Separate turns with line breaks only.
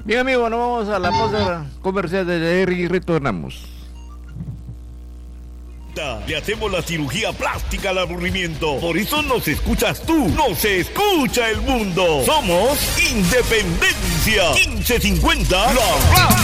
Bien, amigo, nos vamos a la pausa comercial de Eric y retornamos.
Le hacemos la cirugía plástica al aburrimiento. Por eso nos escuchas tú, nos escucha el mundo. Somos Independencia 1550, la radio.